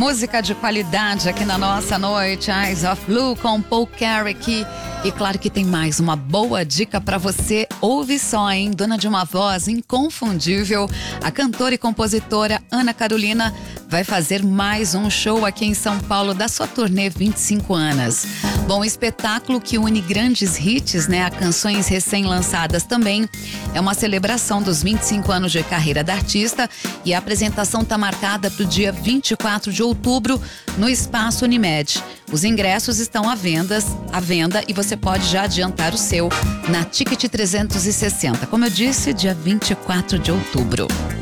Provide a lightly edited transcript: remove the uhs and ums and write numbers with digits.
Música de qualidade aqui na nossa noite. Eyes of Blue com Paul Carrick. E claro que tem mais uma boa dica pra você. Ouve só, hein? Dona de uma voz inconfundível, a cantora e compositora Ana Carolina vai fazer mais um show aqui em São Paulo da sua turnê 25 anos. Bom, espetáculo que une grandes hits, né, a canções recém-lançadas também. É uma celebração dos 25 anos de carreira da artista e a apresentação está marcada para o dia 24 de outubro no Espaço Unimed. Os ingressos estão à venda e você pode já adiantar o seu na Ticket 360. Como eu disse, dia 24 de outubro.